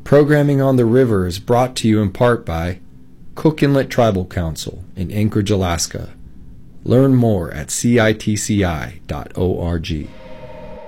Programming on the River is brought to you in part by Cook Inlet Tribal Council in Anchorage, Alaska. Learn more at citci.org.